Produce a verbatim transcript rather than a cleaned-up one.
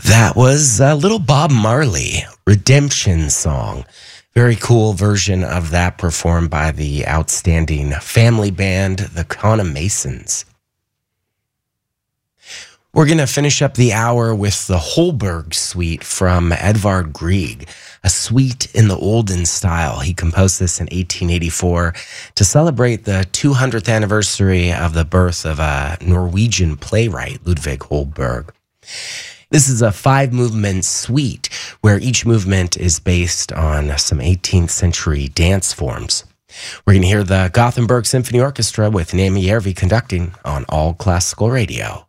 That was a little Bob Marley, Redemption Song. Very cool version of that performed by the outstanding family band, the Conamasons. We're going to finish up the hour with the Holberg Suite from Edvard Grieg, a suite in the olden style. He composed this in eighteen eighty-four to celebrate the two hundredth anniversary of the birth of a Norwegian playwright, Ludvig Holberg. This is a five-movement suite where each movement is based on some eighteenth century dance forms. We're going to hear the Gothenburg Symphony Orchestra with Naomi Järvi conducting on All Classical Radio.